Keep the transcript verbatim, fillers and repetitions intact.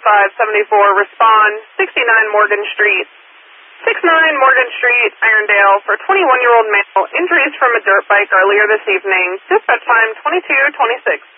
five seven four, respond, sixty-nine Morgan Street. sixty-nine Morgan Street, Irondale, for a twenty-one-year-old male, injuries from a dirt bike earlier this evening. Dispatch time twenty-two twenty-six.